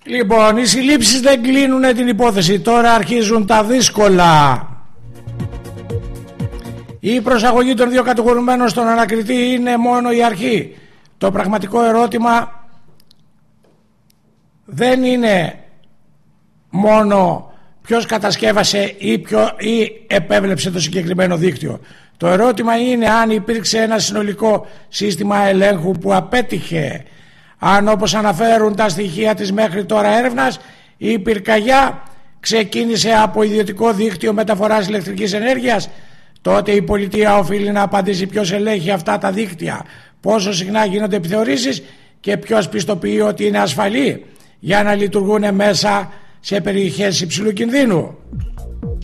Λοιπόν, οι συλλήψεις δεν κλείνουν την υπόθεση. Τώρα αρχίζουν τα δύσκολα. Η προσαγωγή των δύο κατηγορουμένων στον ανακριτή είναι μόνο η αρχή. Το πραγματικό ερώτημα δεν είναι μόνο ποιος κατασκεύασε ή επέβλεψε το συγκεκριμένο δίκτυο. Το ερώτημα είναι αν υπήρξε ένα συνολικό σύστημα ελέγχου που απέτυχε. Αν, όπως αναφέρουν τα στοιχεία της μέχρι τώρα έρευνας, η πυρκαγιά ξεκίνησε από ιδιωτικό δίκτυο μεταφοράς ηλεκτρικής ενέργειας, τότε η πολιτεία οφείλει να απαντήσει ποιος ελέγχει αυτά τα δίκτυα, πόσο συχνά γίνονται επιθεωρήσεις και ποιος πιστοποιεί ότι είναι ασφαλή για να λειτουργούν μέσα σε περιοχές υψηλού κινδύνου.